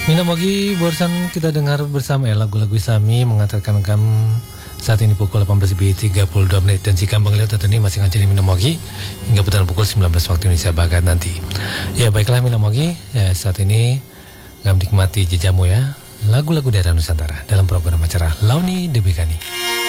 Mina Mogi, barusan kita dengar bersama lagu-lagu Sami mengantarkan kamu saat ini pukul 18.32 menit dan jika Bang Leo ini masih ngajarin Mina Mogi hingga putaran pukul 19 waktu Indonesia Barat nanti. Ya baiklah Mina Mogi, ya, saat ini kamu nikmati jejamu ya lagu-lagu daerah Nusantara dalam program acara Launi Debikani.